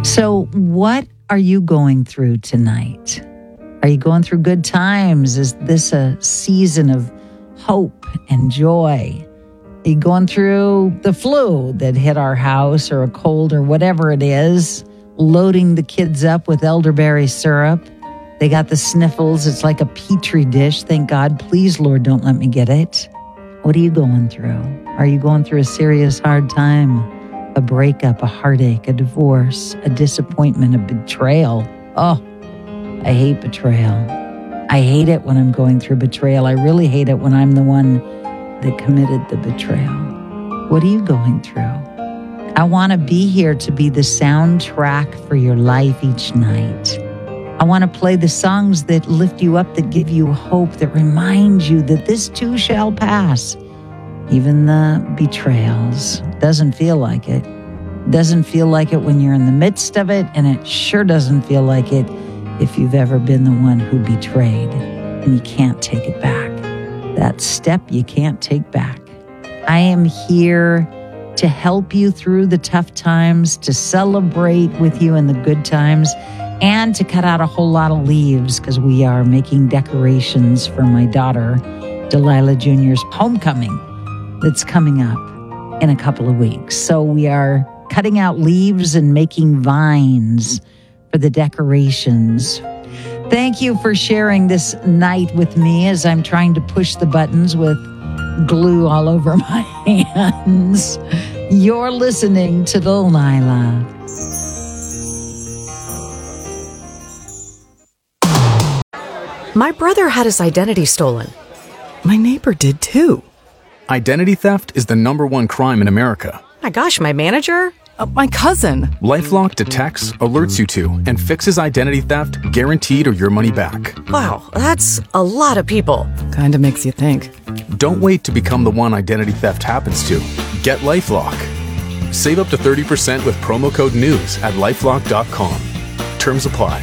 So what are you going through tonight? Are you going through good times? Is this a season of hope and joy? Are you going through the flu that hit our house, or a cold, or whatever it is? Loading the kids up with elderberry syrup. They got the sniffles. It's like a petri dish. Thank God. Please, Lord, don't let me get it. What are you going through? Are you going through a serious hard time? A breakup, a heartache, a divorce, a disappointment, a betrayal. Oh, I hate betrayal. I hate it when I'm going through betrayal. I really hate it when I'm the one that committed the betrayal. What are you going through? I want to be here to be the soundtrack for your life each night. I want to play the songs that lift you up, that give you hope, that remind you that this too shall pass. Even the betrayals. Doesn't feel like it. Doesn't feel like it when you're in the midst of it, and it sure doesn't feel like it if you've ever been the one who betrayed and you can't take it back. That step you can't take back. I am here to help you through the tough times, to celebrate with you in the good times, and to cut out a whole lot of leaves, because we are making decorations for my daughter, Delilah Jr.'s homecoming that's coming up in a couple of weeks. So we are cutting out leaves and making vines for the decorations. Thank you for sharing this night with me as I'm trying to push the buttons with glue all over my hands. You're listening to Lil Nyla. My brother had his identity stolen. My neighbor did too. Identity theft is the #1 crime in America. My gosh, my manager? My cousin. LifeLock detects, alerts you to, and fixes identity theft, guaranteed or your money back. Wow, that's a lot of people. Kinda makes you think. Don't wait to become the one identity theft happens to. Get LifeLock. Save up to 30% with promo code NEWS at LifeLock.com. Terms apply.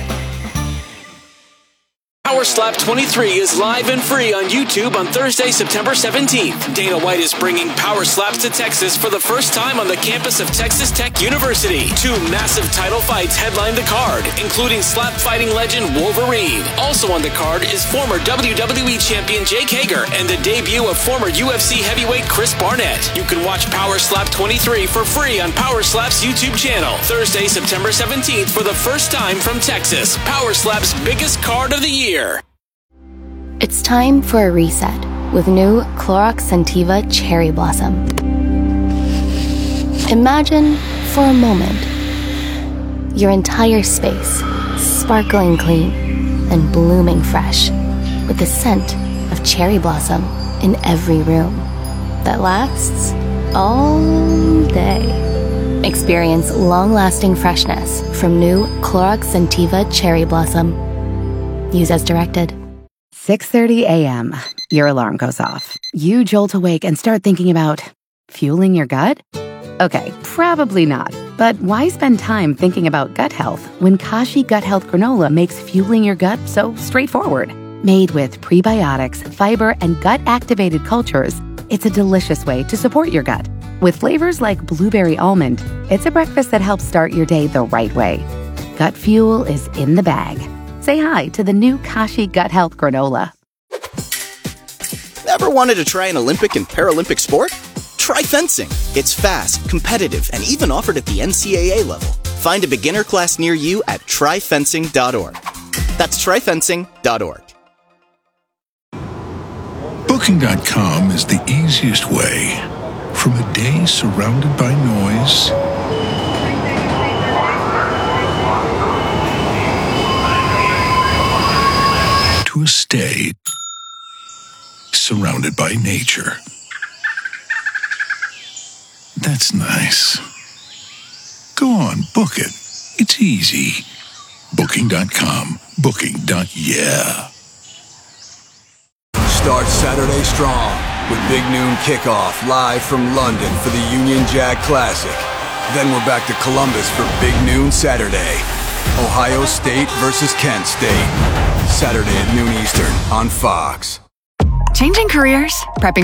Power Slap 23 is live and free on YouTube on Thursday, September 17th. Dana White is bringing Power Slaps to Texas for the first time on the campus of Texas Tech University. 2 massive title fights headline the card, including slap fighting legend Wolverine. Also on the card is former WWE champion Jake Hager and the debut of former UFC heavyweight Chris Barnett. You can watch Power Slap 23 for free on Power Slap's YouTube channel. Thursday, September 17th for the first time from Texas. Power Slap's biggest card of the year. It's time for a reset with new Clorox Scentiva Cherry Blossom. Imagine, for a moment, your entire space sparkling clean and blooming fresh with the scent of cherry blossom in every room that lasts all day. Experience long-lasting freshness from new Clorox Scentiva Cherry Blossom. Use as directed. 6:30 a.m. Your alarm goes off. You jolt awake and start thinking about fueling your gut? Okay, probably not. But why spend time thinking about gut health when Kashi Gut Health Granola makes fueling your gut so straightforward? Made with prebiotics, fiber, and gut-activated cultures, it's a delicious way to support your gut. With flavors like blueberry almond, it's a breakfast that helps start your day the right way. Gut fuel is in the bag. Say hi to the new Kashi Gut Health Granola. Ever wanted to try an Olympic and Paralympic sport? Try fencing. It's fast, competitive, and even offered at the NCAA level. Find a beginner class near you at tryfencing.org. That's tryfencing.org. Booking.com is the easiest way from a day surrounded by noise to a stay surrounded by nature. That's nice. Go on, book it. It's easy. Booking.com. Booking.yeah. Start Saturday strong with Big Noon Kickoff live from London for the Union Jack Classic. Then we're back to Columbus for Big Noon Saturday. Ohio State versus Kent State. Saturday at noon Eastern on Fox. Changing careers? Prepping